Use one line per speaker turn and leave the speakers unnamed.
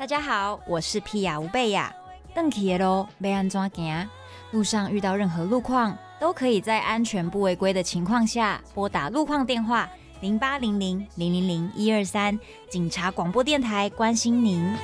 大家好，我是皮亚吴贝亚。回去的路要安怎行？路上遇到任何路况，都可以在安全不违规的情况下拨打路况电话0800-000-123，警察广播电台关心您。